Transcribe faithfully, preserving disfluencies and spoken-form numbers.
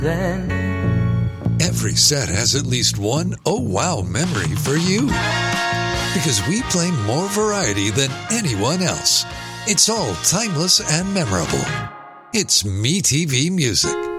Every set has at least one oh wow memory for you. Because we play more variety than anyone else. It's all timeless and memorable. It's MeTV Music.